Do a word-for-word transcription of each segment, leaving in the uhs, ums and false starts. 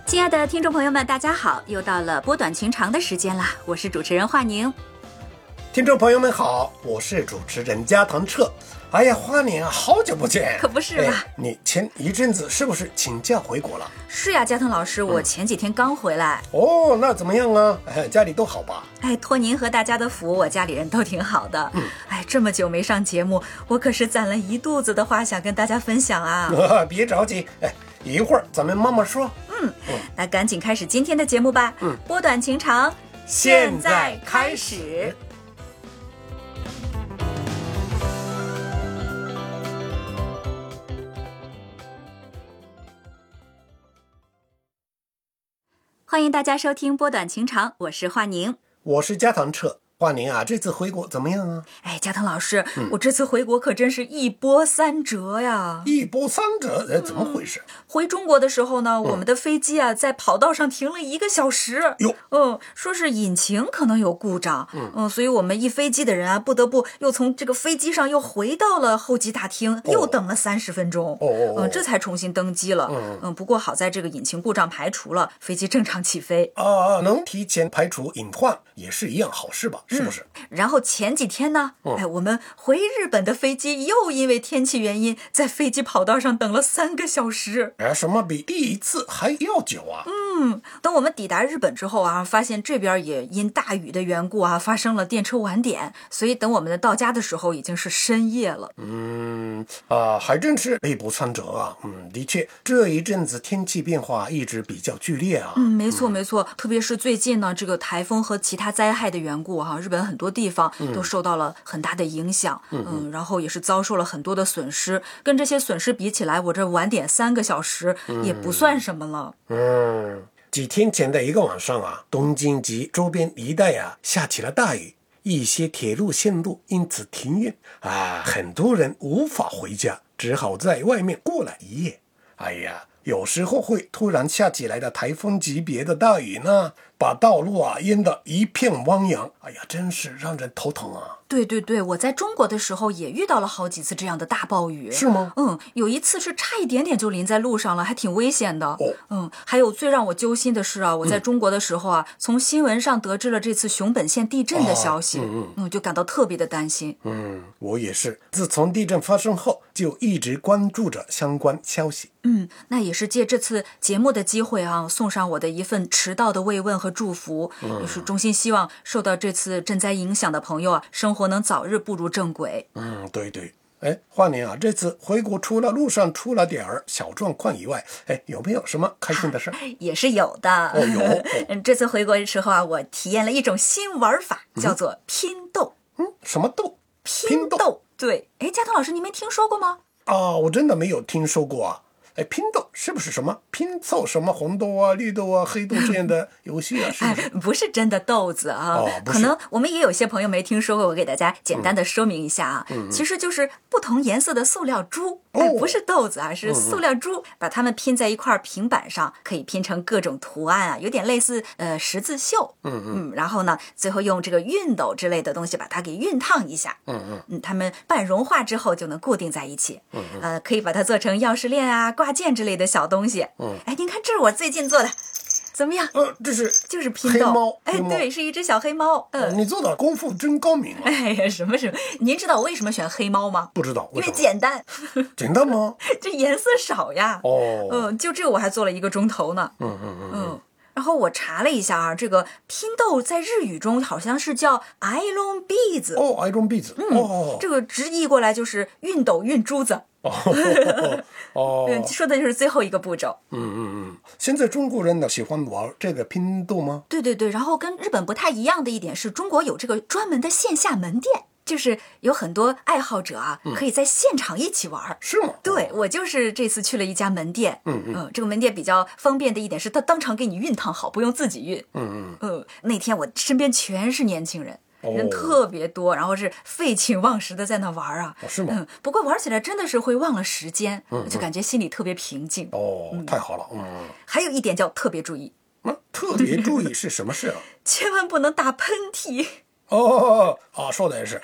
亲爱的听众朋友们，大家好，又到了波短情长的时间啦，我是主持人华宁。 听众朋友们好，我是主持人加藤彻。哎呀，华宁啊，好久不见。 可不是吧、 哎、你前一阵子是不是请假回国了？ 是呀，加藤老师，我前几天刚回来、 嗯、哦，那怎么样啊？哎，家里都好吧？ 哎，托您和大家的福，我家里人都挺好的。嗯，哎，这么久没上节目，我可是攒了一肚子的话想跟大家分享啊。 别着急，哎，一会儿咱们慢慢说。 嗯，嗯那赶紧开始今天的节目吧。嗯，波短情长，现在开始。欢迎大家收听波短情长，我是华宁， 我是加藤彻。华宁啊，这次回国怎么样啊？ 哎，加藤老师、嗯，我这次回国可真是一波三折呀！ 一波三折，哎，怎么回事？ 嗯、回中国的时候呢、嗯，我们的飞机啊在跑道上停了一个小时。 哟， 嗯，说是引擎可能有故障，嗯嗯，所以我们一飞机的人啊，不得不又从这个飞机上又回到了候机大厅，哦、又等了三十分钟。 哦哦， 嗯，这才重新登机了。嗯嗯，不过好在这个引擎故障排除了，飞机正常起飞。 啊，能提前排除隐患也是一样好事吧？是不是？ 嗯、然后前几天呢，嗯、哎，我们回日本的飞机又因为天气原因，在飞机跑道上等了三个小时。 哎，什么比第一次还要久啊？ 嗯，等我们抵达日本之后啊，发现这边也因大雨的缘故啊，发生了电车晚点，所以等我们到家的时候已经是深夜了。 嗯啊，还真是一波三折啊。嗯，的确，这一阵子天气变化一直比较剧烈啊。 嗯，没错没错，特别是最近呢，这个台风和其他灾害的缘故哈、啊，日本很多地方都受到了很大的影响。嗯, 嗯，然后也是遭受了很多的损失。跟这些损失比起来，我这晚点三个小时也不算什么了。 嗯。嗯几天前的一个晚上啊，东京及周边一带啊下起了大雨，一些铁路线路因此停运啊，很多人无法回家，只好在外面过了一夜。哎呀，有时候会突然下起来的台风级别的大雨呢，把道路啊淹得一片汪洋，哎呀，真是让人头疼啊。 对对对，我在中国的时候也遇到了好几次这样的大暴雨。 是吗？ 嗯，有一次是差一点点就淋在路上了，还挺危险的。 哦， 嗯，还有最让我揪心的是啊，我在中国的时候啊，嗯、从新闻上得知了这次熊本县地震的消息，啊、嗯, 嗯, 嗯，就感到特别的担心。 嗯，我也是，自从地震发生后，就一直关注着相关消息。 嗯，那也是借这次节目的机会啊，送上我的一份迟到的慰问和祝福，嗯、也是衷心希望受到这次震灾影响的朋友啊，生活能早日步入正轨。 嗯，对对。哎，华宁啊，这次回国除了路上出了点儿小状况以外，哎，有没有什么开心的事？ 也是有的。 哦，有。 哦、这次回国的时候啊，我体验了一种新玩法，叫做拼豆。 嗯，什么豆？ 拼豆。拼豆对，哎，加藤老师，您没听说过吗？ 啊，我真的没有听说过啊。哎，拼豆是不是什么拼凑什么红豆啊、绿豆啊、黑豆这样的游戏啊？是不是？ 哎，不是真的豆子啊、 哦， 可能我们也有些朋友没听说过，我给大家简单的说明一下啊。嗯、其实就是不同颜色的塑料珠， 哦、 哎，不是豆子啊，是塑料珠，嗯、把它们拼在一块平板上，可以拼成各种图案啊，有点类似呃十字绣。嗯嗯。然后呢，最后用这个熨斗之类的东西把它给熨烫一下。嗯嗯。嗯，它们半融化之后就能固定在一起。嗯嗯。呃，可以把它做成钥匙链啊、挂件之类的小东西。嗯，哎，您看，这是我最近做的，怎么样？ 呃，这是就是拼豆。 黑猫。 哎，对，是一只小黑猫。嗯、呃， 你做的功夫真高明啊！ 哎呀，什么什么？您知道我为什么选黑猫吗？ 不知道， 因为简单。 简单吗？ 这颜色少呀。哦。嗯、呃，就这我还做了一个钟头呢。嗯嗯嗯嗯。然后我查了一下啊，这个拼豆在日语中好像是叫 iron beads。 哦 ，iron beads。 嗯。 哦。 这个直译过来就是熨斗熨珠子。 哦。哦。 嗯，说的就是最后一个步骤。 嗯嗯嗯。现在中国人呢喜欢玩这个拼豆吗？ 对对对，然后跟日本不太一样的一点是中国有这个专门的线下门店。就是有很多爱好者啊，嗯、可以在现场一起玩。 是吗？ 对，我就是这次去了一家门店。嗯嗯、呃，这个门店比较方便的一点是，他当场给你熨烫好，不用自己熨。嗯嗯。呃，那天我身边全是年轻人。人特别多，然后是废寝忘食的在那玩啊。 哦，是吗？ 嗯，不过玩起来真的是会忘了时间，嗯，就感觉心里特别平静。 哦，嗯、太好了，嗯。 还有一点叫特别注意。 嗯，特别注意是什么事啊？ 千万不能打喷嚏。 哦哦哦，啊，说的也是。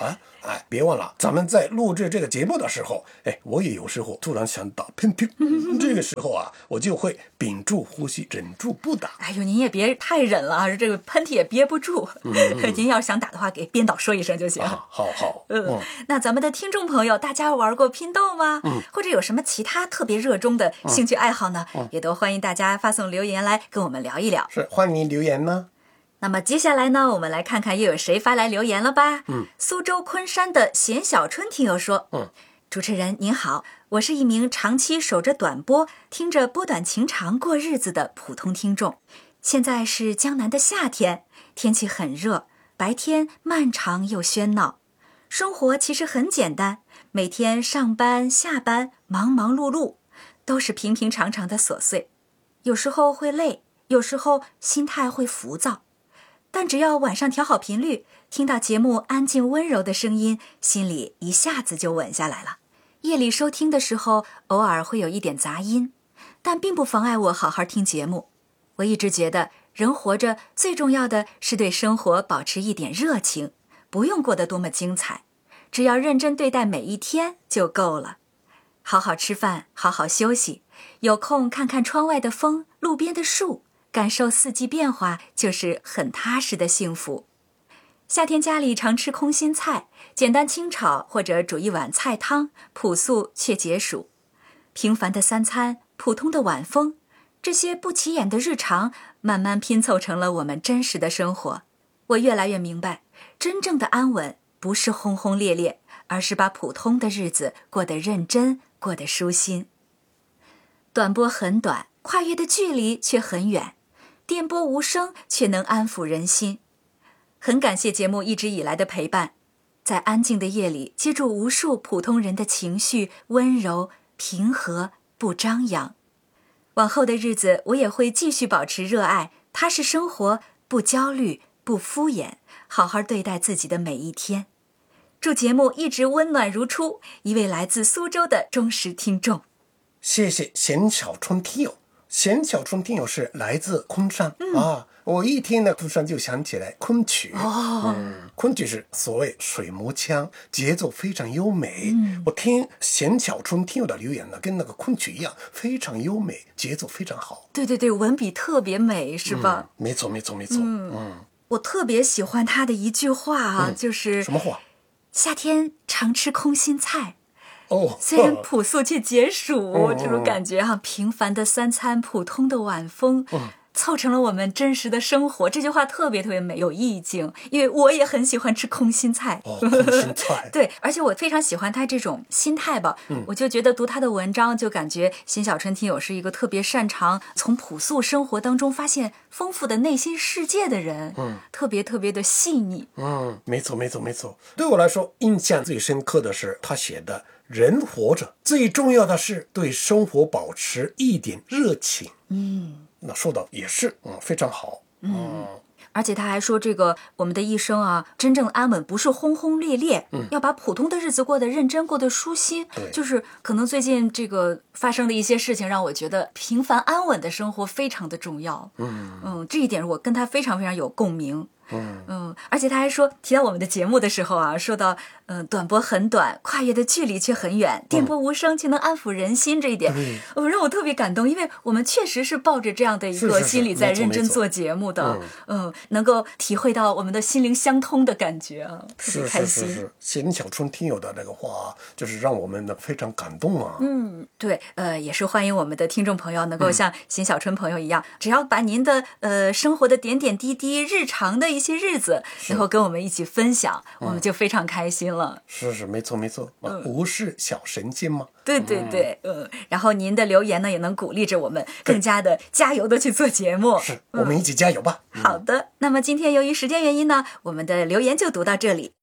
啊，哎，别忘了，咱们在录制这个节目的时候，哎，我也有时候突然想打喷嚏，这个时候啊，我就会屏住呼吸，忍住不打。 哎呦，您也别太忍了啊，这个喷嚏也憋不住。嗯嗯您要是想打的话，给编导说一声就行。 啊、好好， 嗯，嗯那咱们的听众朋友，大家玩过拼豆吗？嗯，或者有什么其他特别热衷的兴趣爱好呢？嗯、也都欢迎大家发送留言来跟我们聊一聊。 是，欢迎留言呢。 那么接下来呢，我们来看看又有谁发来留言了吧。嗯，苏州昆山的贤小春听友说，嗯，主持人您好，我是一名长期守着短波，听着波短情长过日子的普通听众。现在是江南的夏天，天气很热，白天漫长又喧闹。生活其实很简单，每天上班下班，忙忙碌碌，都是平平常常的琐碎。有时候会累，有时候心态会浮躁。但只要晚上调好频率，听到节目安静温柔的声音，心里一下子就稳下来了。夜里收听的时候，偶尔会有一点杂音，但并不妨碍我好好听节目。我一直觉得，人活着最重要的是对生活保持一点热情，不用过得多么精彩，只要认真对待每一天就够了。好好吃饭，好好休息，有空看看窗外的风，路边的树，感受四季变化，就是很踏实的幸福。夏天家里常吃空心菜，简单清炒或者煮一碗菜汤，朴素却解暑。平凡的三餐，普通的晚风，这些不起眼的日常，慢慢拼凑成了我们真实的生活。我越来越明白，真正的安稳不是轰轰烈烈，而是把普通的日子过得认真，过得舒心。短波很短，跨越的距离却很远，电波无声，却能安抚人心。很感谢节目一直以来的陪伴，在安静的夜里接住无数普通人的情绪，温柔平和，不张扬。往后的日子，我也会继续保持热爱，踏实生活，不焦虑，不敷衍，好好对待自己的每一天。祝节目一直温暖如初，一位来自苏州的忠实听众。 谢谢贤小春听友。贤小春听友是来自昆山、嗯、啊，我一听呢昆山就想起来昆曲哦、嗯，昆曲是所谓水磨腔，节奏非常优美、嗯、我听贤小春听友的留言呢，跟那个昆曲一样，非常优美，节奏非常好。 对对对，文笔特别美，是吧？ 嗯、没错没错没错。嗯嗯， 我特别喜欢他的一句话啊，嗯、就是什么话？ 夏天常吃空心菜。 哦， 虽然朴素却解暑、嗯、这种感觉哈、啊，平凡的三餐，普通的晚风、嗯，凑成了我们真实的生活。这句话特别特别美，有意境，因为我也很喜欢吃空心菜。 哦，空心菜。 对，而且我非常喜欢他这种心态吧、嗯，我就觉得读他的文章，就感觉辛小春听友是一个特别擅长从朴素生活当中发现丰富的内心世界的人，嗯，特别特别的细腻。 嗯，没错没错没错。对我来说，印象最深刻的是他写的。人活着最重要的是对生活保持一点热情。嗯，那说的也是，嗯，非常好。嗯，嗯而且他还说，这个我们的一生啊，真正安稳不是轰轰烈烈，嗯，要把普通的日子过得认真，过得舒心。对，就是可能最近这个发生的一些事情，让我觉得平凡安稳的生活非常的重要。嗯嗯，这一点我跟他非常非常有共鸣。嗯嗯，而且他还说，提到我们的节目的时候啊，说到嗯、呃，短波很短，跨越的距离却很远，电波无声却能安抚人心，这一点，嗯、呃，让我特别感动，因为我们确实是抱着这样的一个心理在认真做节目的，嗯、呃，能够体会到我们的心灵相通的感觉啊，特别开心。 是是是，贤小春听友的那个话，就是让我们呢非常感动啊。 嗯，对，呃，也是欢迎我们的听众朋友能够像贤小春朋友一样，嗯、只要把您的呃生活的点点滴滴、日常的一些日子，然后跟我们一起分享，我们就非常开心了。 是是，没错没错，嗯、无事小神仙嘛。 对对对，嗯、呃，然后您的留言呢，也能鼓励着我们更加的加油的去做节目。 是，我们一起加油吧。 嗯、好的，那么今天由于时间原因呢，我们的留言就读到这里。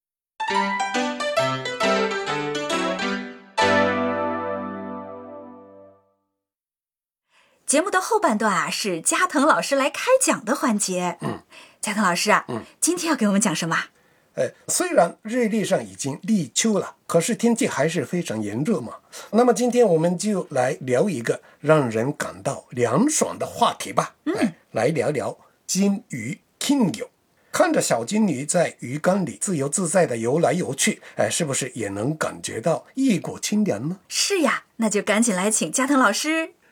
节目的后半段啊，是加藤老师来开讲的环节。嗯，加藤老师啊，嗯，今天要给我们讲什么？ 哎，虽然日历上已经立秋了，可是天气还是非常炎热嘛。那么今天我们就来聊一个让人感到凉爽的话题吧。嗯，哎，来聊聊金鱼听友。 看着小金鱼在鱼缸里自由自在地游来游去，哎，是不是也能感觉到一股清凉呢？ 是呀，那就赶紧来请加藤老师